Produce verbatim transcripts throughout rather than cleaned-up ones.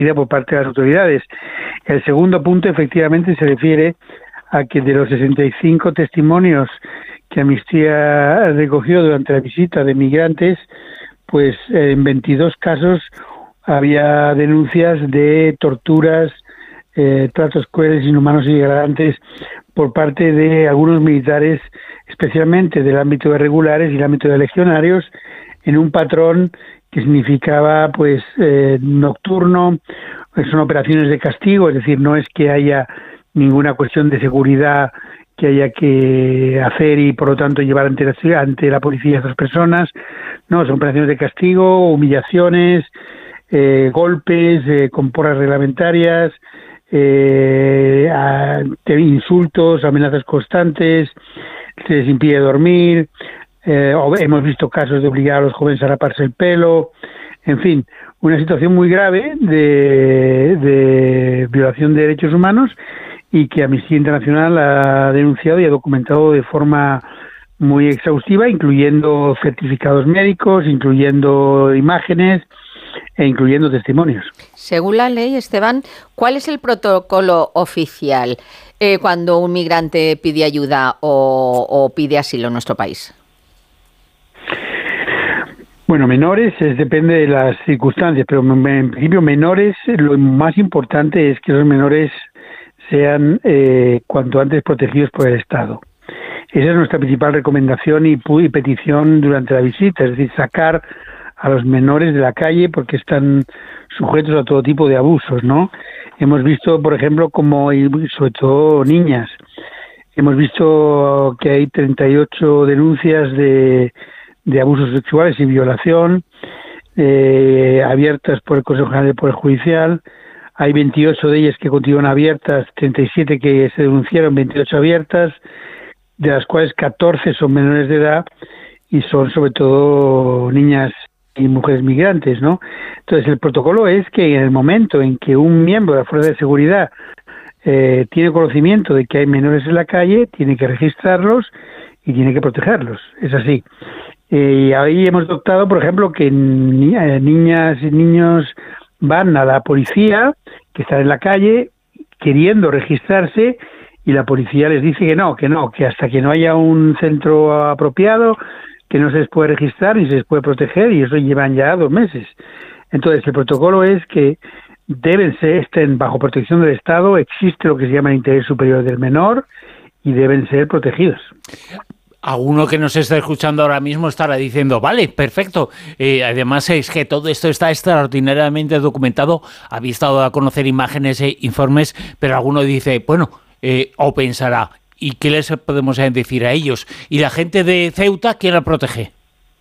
por parte de las autoridades. El segundo punto, efectivamente, se refiere a que de los sesenta y cinco testimonios que Amnistía recogió durante la visita de migrantes, pues en veintidós casos había denuncias de torturas, eh, tratos crueles, inhumanos y degradantes por parte de algunos militares, especialmente del ámbito de regulares y el ámbito de legionarios, en un patrón que significaba pues eh, nocturno. Son operaciones de castigo, es decir, no es que haya ninguna cuestión de seguridad que haya que hacer y por lo tanto llevar ante la, ante la policía a estas personas. No, son operaciones de castigo, humillaciones, eh, golpes eh, con porras reglamentarias, eh, a, insultos, amenazas constantes, se les impide dormir. Eh, hemos visto casos de obligar a los jóvenes a raparse el pelo, en fin, una situación muy grave de, de violación de derechos humanos y que Amnistía Internacional ha denunciado y ha documentado de forma muy exhaustiva, incluyendo certificados médicos, incluyendo imágenes e incluyendo testimonios. Según la ley, Esteban, ¿cuál es el protocolo oficial eh, cuando un migrante pide ayuda o, o pide asilo en nuestro país? Bueno, menores es, depende de las circunstancias, pero en principio menores, lo más importante es que los menores sean eh, cuanto antes protegidos por el Estado. Esa es nuestra principal recomendación y, y petición durante la visita, es decir, sacar a los menores de la calle porque están sujetos a todo tipo de abusos, ¿no? Hemos visto, por ejemplo, como, y sobre todo niñas, hemos visto que hay treinta y ocho denuncias de de abusos sexuales y violación eh, abiertas por el Consejo General del Poder Judicial. Hay veintiocho de ellas que continúan abiertas, treinta y siete que se denunciaron, veintiocho abiertas, de las cuales catorce son menores de edad y son sobre todo niñas y mujeres migrantes, ¿no? Entonces el protocolo es que en el momento en que un miembro de la fuerza de seguridad eh, tiene conocimiento de que hay menores en la calle, tiene que registrarlos y tiene que protegerlos, es así. Eh, y ahí hemos adoptado, por ejemplo, que ni, eh, niñas y niños van a la policía, que están en la calle, queriendo registrarse, y la policía les dice que no, que no, que hasta que no haya un centro apropiado, que no se les puede registrar ni se les puede proteger, y eso llevan ya dos meses. Entonces, el protocolo es que deben ser, estén bajo protección del Estado, existe lo que se llama el interés superior del menor, y deben ser protegidos. A uno que nos está escuchando ahora mismo estará diciendo, vale, perfecto. Eh, además es que todo esto está extraordinariamente documentado. Habéis dado a conocer imágenes e informes, pero alguno dice, bueno, eh, o pensará, ¿y qué les podemos decir a ellos? ¿Y la gente de Ceuta quién la protege?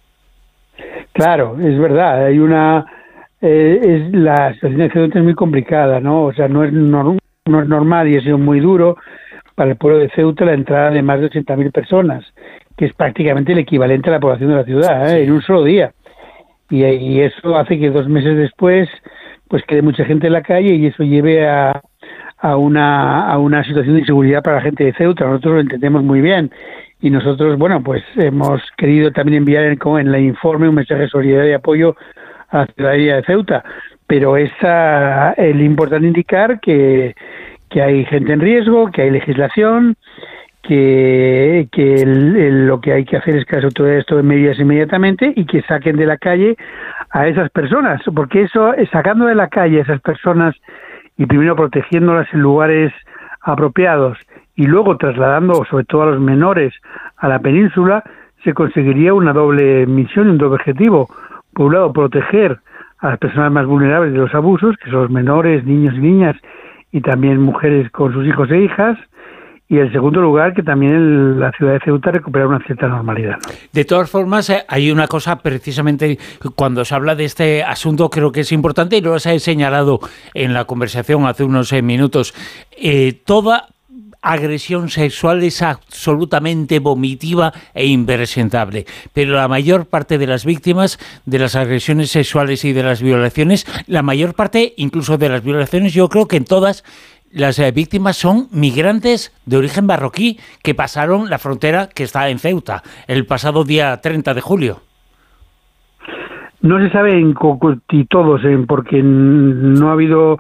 Claro, es verdad. Hay una... Eh, es la situación de Ceuta es muy complicada, ¿no? O sea, no es, no, no es normal y ha sido muy duro para el pueblo de Ceuta la entrada de más de ochenta mil personas, que es prácticamente el equivalente a la población de la ciudad, ¿eh? Sí. En un solo día. Y, y eso hace que dos meses después pues quede mucha gente en la calle y eso lleve a, a, una, a una situación de inseguridad para la gente de Ceuta. Nosotros lo entendemos muy bien. Y nosotros, bueno, pues hemos querido también enviar en, en el informe un mensaje de solidaridad y apoyo a la ciudadanía de Ceuta. Pero es es importante indicar que que hay gente en riesgo, que hay legislación, que, que el, el, lo que hay que hacer es que las autoridades tomen medidas inmediatamente y que saquen de la calle a esas personas, porque eso, sacando de la calle a esas personas y primero protegiéndolas en lugares apropiados y luego trasladando sobre todo a los menores a la península, se conseguiría una doble misión y un doble objetivo. Por un lado, proteger a las personas más vulnerables de los abusos, que son los menores, niños y niñas, y también mujeres con sus hijos e hijas, y en segundo lugar que también el, la ciudad de Ceuta recupera una cierta normalidad, ¿no? De todas formas, eh, hay una cosa precisamente cuando se habla de este asunto creo que es importante y lo has señalado en la conversación hace unos eh, minutos. Eh, toda agresión sexual es absolutamente vomitiva e impresentable, pero la mayor parte de las víctimas de las agresiones sexuales y de las violaciones, la mayor parte incluso de las violaciones, yo creo que en todas las eh, víctimas son migrantes de origen marroquí que pasaron la frontera que está en Ceuta el pasado día treinta de julio. No se sabe en si todos, en, porque no ha habido